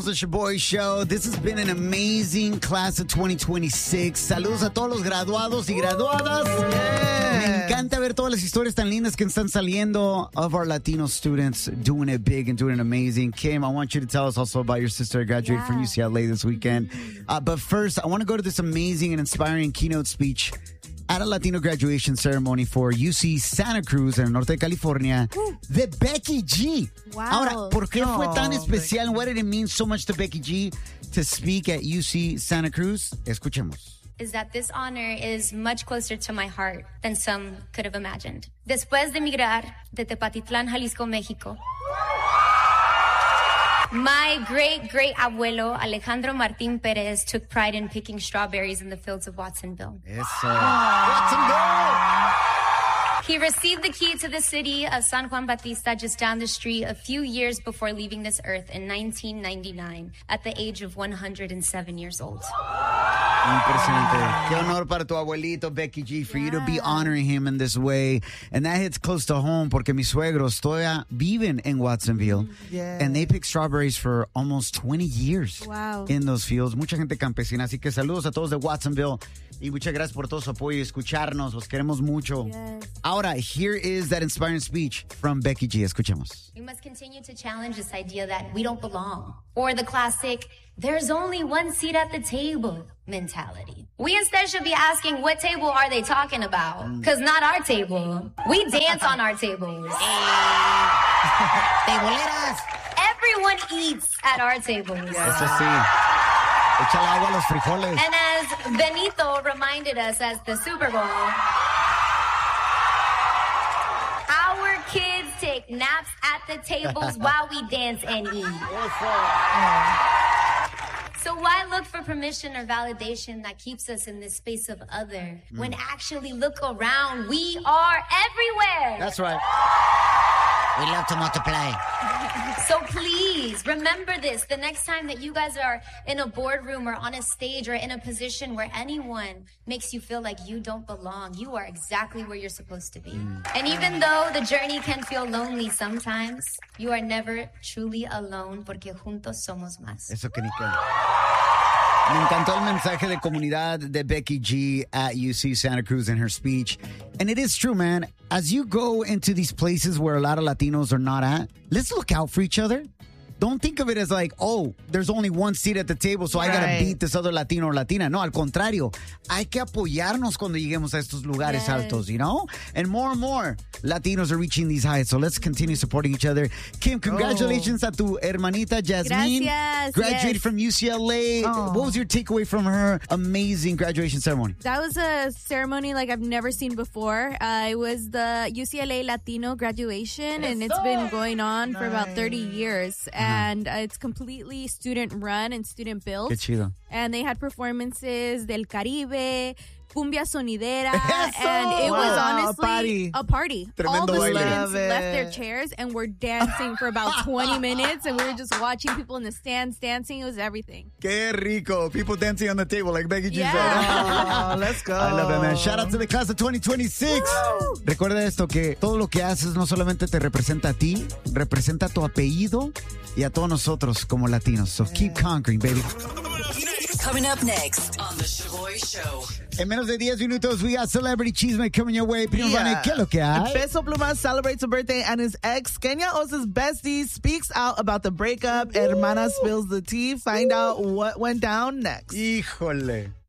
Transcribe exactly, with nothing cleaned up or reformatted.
Somos el Shaboy Show. This has been an amazing class of twenty twenty-six. Saludos a todos los graduados y graduadas. Yeah. Me encanta ver todas las historias tan lindas que están saliendo of our Latino students doing it big and doing it amazing. Kim, I want you to tell us also about your sister who graduated yeah. from U C L A this weekend. Uh, but first, I want to go to this amazing and inspiring keynote speech at a Latino graduation ceremony for U C Santa Cruz en el norte de California de Becky G. Wow. Ahora, ¿por qué oh, fue tan especial? And what did it mean so much to Becky G to speak at U C Santa Cruz? Escuchemos. Is that this honor is much closer to my heart than some could have imagined. Después de emigrar de Tepatitlán, Jalisco, México, my great, great abuelo, Alejandro Martín Pérez, took pride in picking strawberries in the fields of Watsonville. Eso. Watsonville! He received the key to the city of San Juan Bautista just down the street a few years before leaving this earth in nineteen ninety-nine at the age of one hundred seven years old. Impresionante. Qué honor para tu abuelito, Becky G, for yeah. you to be honoring him in this way. And that hits close to home porque mis suegros todavía viven en Watsonville. Yeah. And they pick strawberries for almost twenty years wow. in those fields. Mucha gente campesina. Así que saludos a todos de Watsonville. Y muchas gracias por todo su apoyo y escucharnos. Los queremos mucho. Yes. Ahora, here is that inspiring speech from Becky G. Escuchemos. We must continue to challenge this idea that we don't belong. Or the classic, there's only one seat at the table mentality. We instead should be asking, what table are they talking about? Because not our table. We dance on our tables. Teboleras. Everyone eats at our tables. Eso sí. Échale agua a los frijoles. And as Benito reminded us as the Super Bowl, our kids take naps at the tables while we dance and eat. So why look for permission or validation that keeps us in this space of other mm. when actually look around, we are everywhere. That's right. We love to multiply. So please remember this. The next time that you guys are in a boardroom or on a stage or in a position where anyone makes you feel like you don't belong, you are exactly where you're supposed to be. Mm. And even though the journey can feel lonely sometimes, you are never truly alone porque juntos somos más. Eso que ni qué. Me encantó el mensaje de comunidad de Becky G at U C Santa Cruz in her speech. And it is true, man. As you go into these places where a lot of Latinos are not at, let's look out for each other. Don't think of it as like, oh, there's only one seat at the table, so right. I gotta beat this other Latino or Latina. No, al contrario. Hay que apoyarnos cuando lleguemos a estos lugares yes. altos, you know? And more and more Latinos are reaching these heights, so let's continue supporting each other. Kim, congratulations oh. a tu hermanita, Jasmine. Gracias. Graduated yes. from U C L A. Oh. What was your takeaway from her amazing graduation ceremony? That was a ceremony like I've never seen before. Uh, it was the U C L A Latino graduation, and it's been going on nice. for about thirty years. And uh, it's completely student run and student built. Qué chido. And they had performances del Caribe, cumbia sonidera, Eso. and it wow, was honestly a party. A party. Tremendo All the baile. students left their chairs and were dancing for about twenty minutes, and we were just watching people in the stands dancing. It was everything. Qué rico. People dancing on the table like Becky G yeah. said. Oh, let's go. I love it, man. Shout out to the class of twenty twenty-six. Woo. Recuerda esto, que todo lo que haces no solamente te representa a ti, representa a tu apellido y a todos nosotros como latinos. So yeah. keep conquering, baby. Coming up next on The Shaboy Show. En menos de diez minutos, we got Celebrity Chisme coming your way. Primo Yeah. Vane, ¿qué es lo que hay? Peso Pluma celebrates a birthday and his ex, Kenya Osa's bestie, speaks out about the breakup. Hermana spills the tea. Find out what went down next. Híjole.